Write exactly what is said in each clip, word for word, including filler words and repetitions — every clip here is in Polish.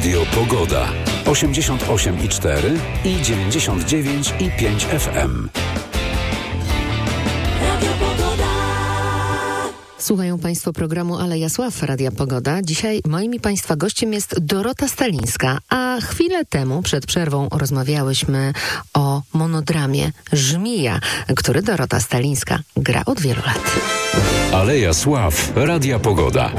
Radio Pogoda. osiemdziesiąt osiem i cztery i dziewięćdziesiąt dziewięć i pięć F M. Słuchają Państwo programu Aleja Sław Radia Pogoda. Dzisiaj moim i Państwa gościem jest Dorota Stalińska, a chwilę temu przed przerwą rozmawiałyśmy o monodramie Żmija, który Dorota Stalińska gra od wielu lat. Aleja Sław Radia Pogoda.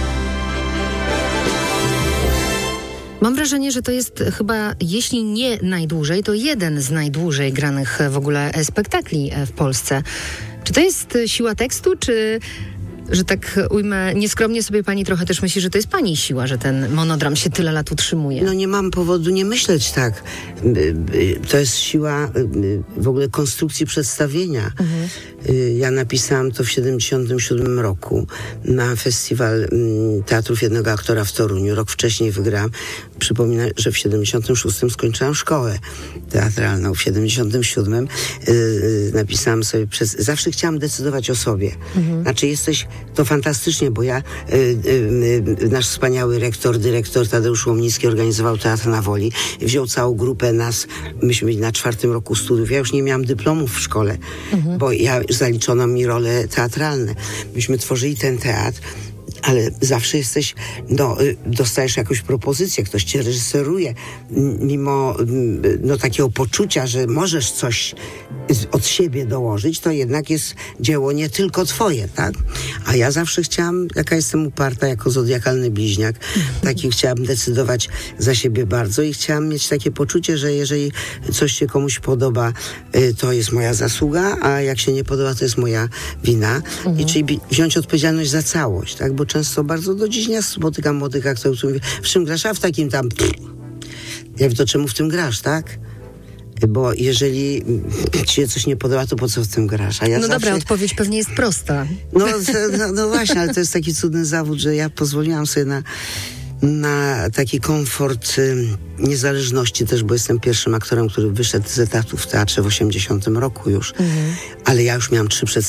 Mam wrażenie, że to jest chyba, jeśli nie najdłużej, to jeden z najdłużej granych w ogóle spektakli w Polsce. Czy to jest siła tekstu, czy... że tak ujmę, nieskromnie sobie pani trochę też myśli, że to jest pani siła, że ten monodram się tyle lat utrzymuje? No nie mam powodu nie myśleć tak. To jest siła w ogóle konstrukcji przedstawienia. Mhm. Ja napisałam to w siedemdziesiątym siódmym roku na festiwal Teatrów Jednego Aktora w Toruniu. Rok wcześniej wygrałam. Przypominam, że w siedemdziesiątym szóstym skończyłam szkołę teatralną. W siedemdziesiątym siódmym yy, napisałam sobie przez... Zawsze chciałam decydować o sobie. Mhm. Znaczy jesteś... To fantastycznie, bo ja, y, y, y, nasz wspaniały rektor, dyrektor Tadeusz Łomnicki organizował Teatr na Woli. Wziął całą grupę nas, myśmy byli na czwartym roku studiów. Ja już nie miałam dyplomów w szkole, mhm. bo ja zaliczono mi role teatralne. Myśmy tworzyli ten teatr. Ale zawsze jesteś, no, dostajesz jakąś propozycję, ktoś cię reżyseruje, mimo no, takiego poczucia, że możesz coś od siebie dołożyć, to jednak jest dzieło nie tylko twoje, tak? A ja zawsze chciałam, jaka jestem uparta jako zodiakalny bliźniak, taki chciałam decydować za siebie bardzo i chciałam mieć takie poczucie, że jeżeli coś się komuś podoba, to jest moja zasługa, a jak się nie podoba, to jest moja wina. Mhm. I czyli wziąć odpowiedzialność za całość, tak? Bo często bardzo do dziś dnia spotykam młodych aktorów, którzy mówią, w czym grasz? A w takim tam... Ja wiem, to czemu w tym grasz, tak? Bo jeżeli ci się coś nie podoba, to po co w tym grasz? A ja no zawsze... dobra, odpowiedź pewnie jest prosta. No, no, no właśnie, ale to jest taki cudny zawód, że ja pozwoliłam sobie na, na taki komfort y, niezależności też, bo jestem pierwszym aktorem, który wyszedł z etatu w teatrze w osiemdziesiątym roku już. Mhm. Ale ja już miałam trzy przedstawienia